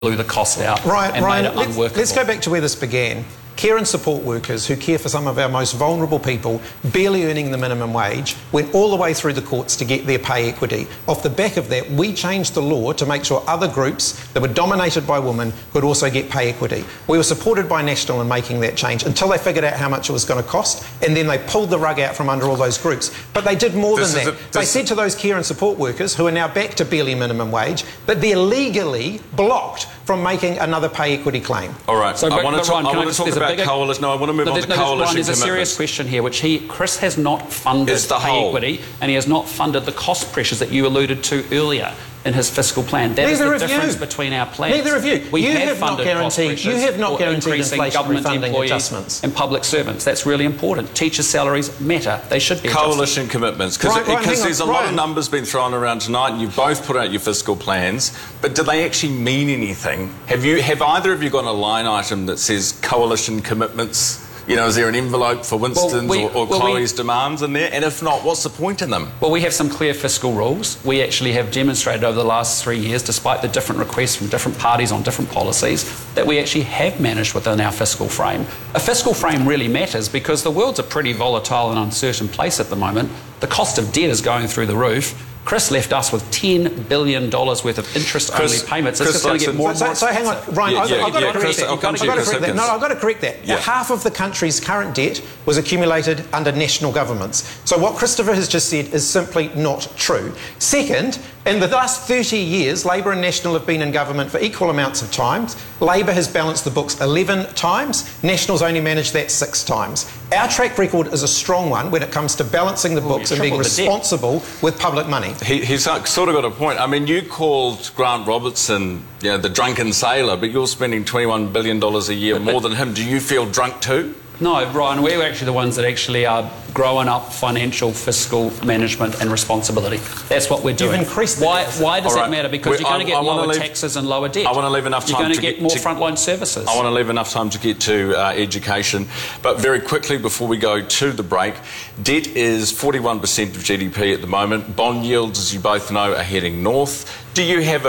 blew the cost out Ryan, made it unworkable. Let's go back to where this began. Care and support workers who care for some of our most vulnerable people, barely earning the minimum wage, went all the way through the courts to get their pay equity. Off the back of that, we changed the law to make sure other groups that were dominated by women could also get pay equity. We were supported by National in making that change until they figured out how much it was going to cost, and then they pulled the rug out from under all those groups. But they did more than that. They said to those care and support workers, who are now back to barely minimum wage, that they're legally blocked from making another pay equity claim. All right, so, I want to talk about coalition. No, I want to move on to coalition There's a serious question here, which Chris has not funded pay equity, and he has not funded the cost pressures that you alluded to earlier in his fiscal plan. That is the difference between our plans. Neither of you. We you have funded cost pressures. You have not guaranteed increasing government employees and public servants. That's really important. Teacher salaries matter. They should be coalition adjusted. Commitments, because there's a lot of numbers being thrown around tonight, and you've both put out your fiscal plans, but do they actually mean anything? Have either of you got a line item that says coalition commitments? You know, is there an envelope for Winston's or Chloe's demands in there? And if not, what's the point in them? Well, we have some clear fiscal rules. We actually have demonstrated over the last 3 years, despite the different requests from different parties on different policies, that we actually have managed within our fiscal frame. A fiscal frame really matters because the world's a pretty volatile and uncertain place at the moment. The cost of debt is going through the roof. Chris left us with $10 billion worth of interest-only payments. It's just going to get more and more. So hang on, Ryan, I've got to correct that. No, I've got to correct that. Yeah. Half of the country's current debt was accumulated under national governments. So what Christopher has just said is simply not true. Second, in the last 30 years, Labor and National have been in government for equal amounts of times. Labor has balanced the books 11 times. National's only managed that 6 times. Our track record is a strong one when it comes to balancing the books and being responsible with public money. He's sort of got a point. I mean, you called Grant Robertson, the drunken sailor, but you're spending $21 billion a year more than him. Do you feel drunk too? No, Ryan, we're actually the ones that actually are growing up financial, fiscal management and responsibility. That's what we're doing. You've increased Why does that matter? Because you're going to get lower taxes and lower debt. I want to leave enough time You're going to get more frontline services. I want to leave enough time to get to education. But very quickly, before we go to the break, debt is 41% of GDP at the moment. Bond yields, as you both know, are heading north. Do you have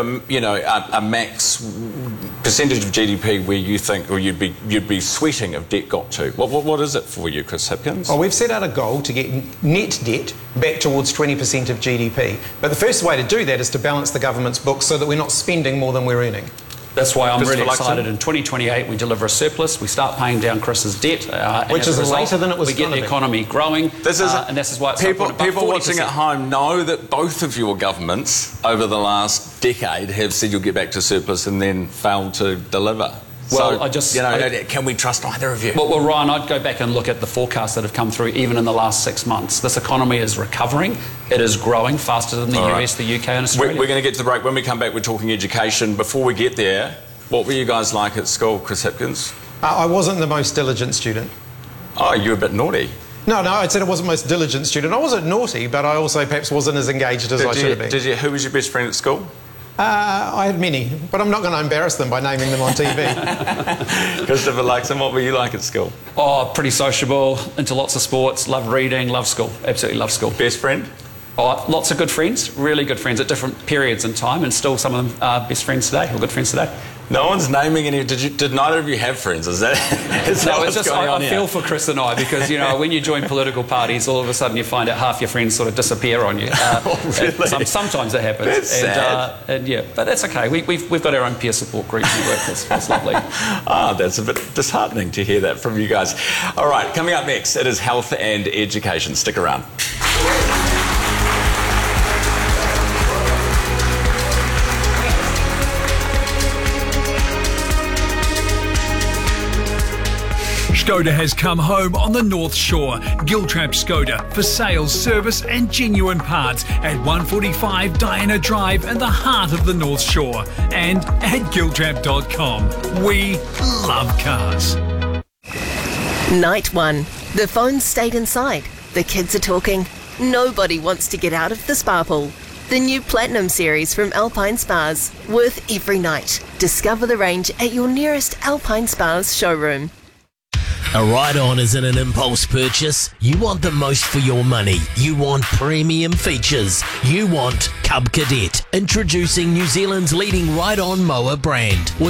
a max percentage of GDP where you think, or you'd be sweating if debt got to? What is it for you, Chris Hipkins? Well, we've set out a goal to get net debt back towards 20% of GDP. But the first way to do that is to balance the government's books so that we're not spending more than we're earning. That's why I'm really excited. In 2028, we deliver a surplus. We start paying down Chris's debt, which is later than it was. We get the economy growing, and this is why it's people watching at home know that both of your governments over the last decade have said you'll get back to surplus and then failed to deliver. Well, so, can we trust either of you? Well, Ryan, I'd go back and look at the forecasts that have come through even in the last 6 months. This economy is recovering. It is growing faster than the US, the UK and Australia. We're going to get to the break. When we come back, we're talking education. Before we get there, what were you guys like at school, Chris Hipkins? I wasn't the most diligent student. Oh, you were a bit naughty. No, I said I wasn't the most diligent student. I wasn't naughty, but I also perhaps wasn't as engaged as I should have been. Who was your best friend at school? I had many, but I'm not going to embarrass them by naming them on TV. Christopher Luxon, what were you like at school? Oh, pretty sociable, into lots of sports, love reading, love school, absolutely love school. Best friend? Oh, lots of good friends, really good friends at different periods in time, and still some of them are best friends today, or good friends today. No one's naming any. Did neither of you have friends? Is that? No, it's just I feel for Chris and I because when you join political parties, all of a sudden you find out half your friends sort of disappear on you. Really? Sometimes that happens. That's sad. But that's okay. We've got our own peer support group we work with. It's lovely. That's a bit disheartening to hear that from you guys. All right, coming up next, it is health and education. Stick around. Skoda has come home on the North Shore. Giltrap Skoda for sales, service and genuine parts at 145 Diana Drive in the heart of the North Shore and at giltrap.com. We love cars. Night 1. The phones stayed inside. The kids are talking. Nobody wants to get out of the spa pool. The new Platinum series from Alpine Spas. Worth every night. Discover the range at your nearest Alpine Spas showroom. A ride-on isn't an impulse purchase. You want the most for your money. You want premium features. You want Cub Cadet. Introducing New Zealand's leading ride-on mower brand.